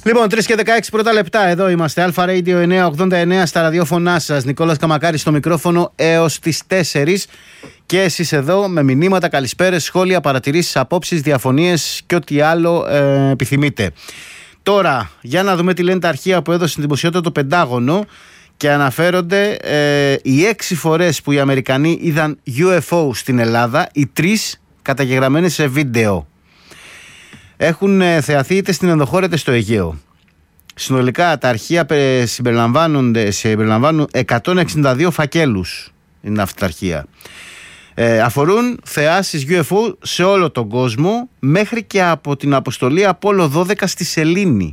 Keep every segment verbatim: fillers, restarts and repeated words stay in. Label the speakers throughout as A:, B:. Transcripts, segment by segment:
A: Λοιπόν, τρεις και δεκαέξι πρώτα λεπτά, εδώ είμαστε. Αλφα Radio εννιακόσια ογδόντα εννέα στα ραδιόφωνά σας. Νικόλας Καμακάρης στο μικρόφωνο έως τις τέσσερις. Και εσείς εδώ με μηνύματα, καλησπέρες, σχόλια, παρατηρήσεις, απόψεις, διαφωνίες και ό,τι άλλο ε, επιθυμείτε. Τώρα, για να δούμε τι λένε τα αρχεία που έδωσε στην δημοσιότητα το Πεντάγωνο και αναφέρονται ε, οι έξι φορές που οι Αμερικανοί είδαν γιου εφ ο στην Ελλάδα, οι τρεις καταγεγραμμένες σε βίντεο. Έχουν θεαθεί είτε στην ενδοχώρα είτε στο Αιγαίο. Συνολικά τα αρχεία συμπεριλαμβάνονται, συμπεριλαμβάνουν εκατόν εξήντα δύο φακέλους. Είναι αυτά τα αρχεία. Ε, αφορούν θεάσεις γιου εφ ο σε όλο τον κόσμο, μέχρι και από την αποστολή Απόλλω δώδεκα στη Σελήνη.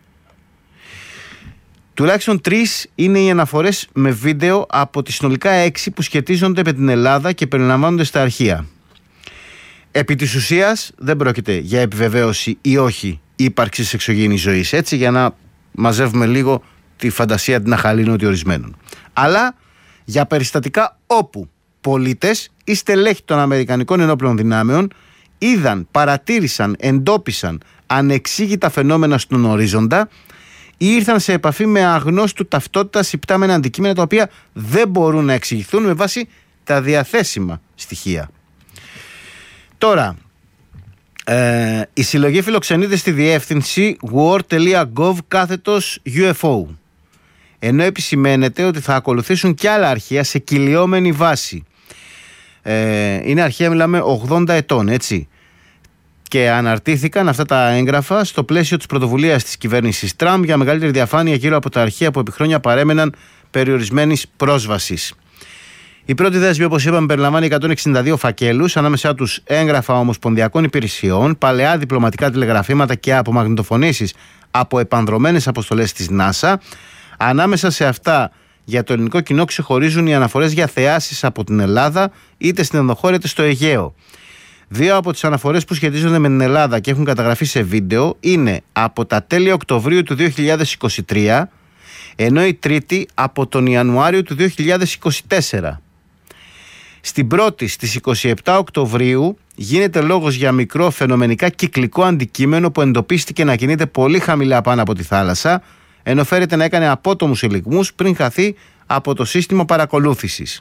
A: Τουλάχιστον τρεις είναι οι αναφορές με βίντεο από τις συνολικά έξι που σχετίζονται με την Ελλάδα και περιλαμβάνονται στα αρχεία. Επί της ουσίας δεν πρόκειται για επιβεβαίωση ή όχι ύπαρξης εξωγήινης ζωής, έτσι, για να μαζεύουμε λίγο τη φαντασία την αχαλήνωτη ορισμένων. Αλλά για περιστατικά όπου πολίτες ή στελέχη των Αμερικανικών ενόπλων δυνάμεων είδαν, παρατήρησαν, εντόπισαν ανεξήγητα φαινόμενα στον ορίζοντα ή ήρθαν σε επαφή με αγνώστου ταυτότητας υπτάμενα αντικείμενα τα οποία δεν μπορούν να εξηγηθούν με βάση τα διαθέσιμα στοιχεία. Τώρα, ε, η συλλογή φιλοξενείται στη διεύθυνση war.gov κάθετος γιου εφ ο, ενώ επισημαίνεται ότι θα ακολουθήσουν και άλλα αρχεία σε κυλιόμενη βάση. Ε, είναι αρχεία, μιλάμε, ογδόντα ετών, έτσι. Και αναρτήθηκαν αυτά τα έγγραφα στο πλαίσιο της πρωτοβουλίας της κυβέρνησης Τραμπ για μεγαλύτερη διαφάνεια γύρω από τα αρχεία που επί χρόνια παρέμεναν περιορισμένης πρόσβασης. Η πρώτη δέσμη, όπως είπαμε, περιλαμβάνει εκατόν εξήντα δύο φακέλους, ανάμεσά τους έγγραφα ομοσπονδιακών υπηρεσιών, παλαιά διπλωματικά τηλεγραφήματα και απομαγνητοφωνήσεις από επανδρωμένες αποστολές της NASA. Ανάμεσα σε αυτά, για το ελληνικό κοινό ξεχωρίζουν οι αναφορές για θεάσεις από την Ελλάδα, είτε στην ενδοχώρα είτε στο Αιγαίο. Δύο από τις αναφορές που σχετίζονται με την Ελλάδα και έχουν καταγραφεί σε βίντεο είναι από τα τέλη Οκτωβρίου του δύο χιλιάδες είκοσι τρία, ενώ η τρίτη από τον Ιανουάριο του δύο χιλιάδες είκοσι τέσσερα. Στην πρώτη, στις είκοσι επτά Οκτωβρίου, γίνεται λόγος για μικρό φαινομενικά κυκλικό αντικείμενο που εντοπίστηκε να κινείται πολύ χαμηλά πάνω από τη θάλασσα, ενώ φέρεται να έκανε απότομους ελιγμούς πριν χαθεί από το σύστημα παρακολούθησης.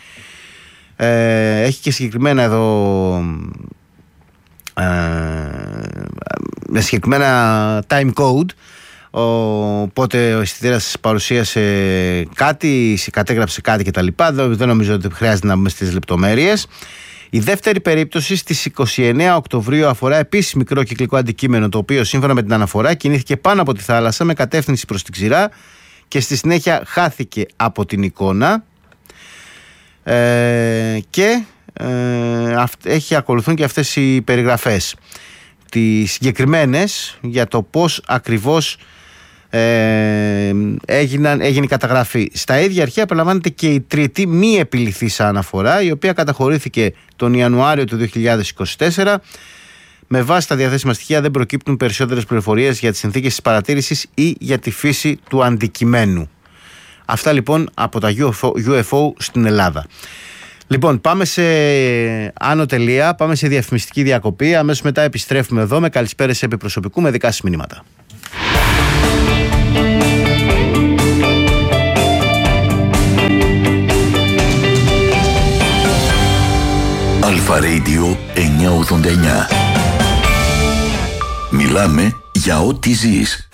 A: Ε, έχει και συγκεκριμένα εδώ ε, με συγκεκριμένα time code, οπότε ο αισθητήρας παρουσίασε κάτι, κατέγραψε κάτι κτλ. Δεν, δεν νομίζω ότι χρειάζεται να μπούμε στις λεπτομέρειες. Η δεύτερη περίπτωση στις είκοσι εννέα Οκτωβρίου αφορά επίσης μικρό κυκλικό αντικείμενο, το οποίο σύμφωνα με την αναφορά κινήθηκε πάνω από τη θάλασσα με κατεύθυνση προς την ξηρά και στη συνέχεια χάθηκε από την εικόνα. Ε, και ε, αυ, έχει ακολουθούν και αυτές οι περιγραφές, τις συγκεκριμένες για το πώς ακριβώς ε, έγιναν, έγινε η καταγραφή. Στα ίδια αρχεία περιλαμβάνεται και η τρίτη μη επιληθήσα αναφορά, η οποία καταχωρήθηκε τον Ιανουάριο του δύο χιλιάδες είκοσι τέσσερα. Με βάση τα διαθέσιμα στοιχεία δεν προκύπτουν περισσότερες πληροφορίες για τις συνθήκες της παρατήρησης ή για τη φύση του αντικειμένου. Αυτά λοιπόν από τα γιου εφ ο στην Ελλάδα. Λοιπόν, πάμε σε άνω τελεία, πάμε σε διαφημιστική διακοπή. Αμέσως μετά επιστρέφουμε εδώ με καλησπέρες επί προσωπικού με δικά σας μηνύματα.
B: Αλφα Radio εννιακόσια ογδόντα εννέα. Μιλάμε για ό,τι ζεις.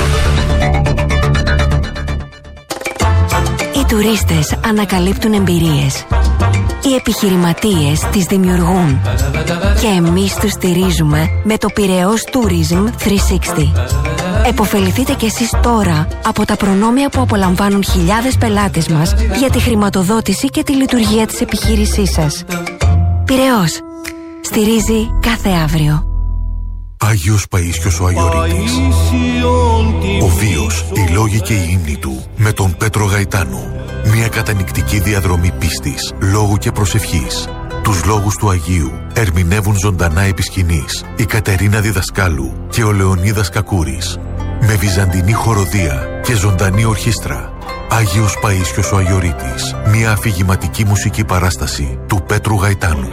C: Οι τουρίστες ανακαλύπτουν εμπειρίες. Οι επιχειρηματίες τις δημιουργούν. Και εμείς τους στηρίζουμε με το Πειραιώς Tourism τριακόσια εξήντα. Εποφεληθείτε κι εσείς τώρα από τα προνόμια που απολαμβάνουν χιλιάδες πελάτες μας για τη χρηματοδότηση και τη λειτουργία της επιχείρησής σας. Πειραιώς. Στηρίζει κάθε αύριο.
D: Άγιος Παΐσιος ο Αγιορείτης. Ο βίος, οι λόγοι και οι ύμνοι του με τον Πέτρο Γαϊτάνο. Μια κατανυκτική διαδρομή πίστης, λόγου και προσευχής. Τους λόγους του Αγίου ερμηνεύουν ζωντανά επί σκηνής η Κατερίνα Διδασκάλου και ο Λεωνίδας Κακούρης. Με βυζαντινή χοροδία και ζωντανή ορχήστρα. Άγιος Παΐσιος ο Αγιορείτης. Μια αφηγηματική μουσική παράσταση του Πέτρου Γαϊτάνου.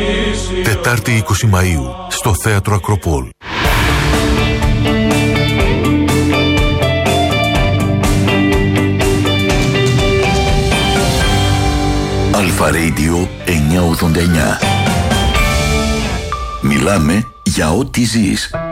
D: Τετάρτη είκοσι Μαΐου στο Θέατρο Ακροπόλ.
B: Αλφα Radio εννιακόσια ογδόντα εννιά. Μιλάμε για ό,τι ζεις.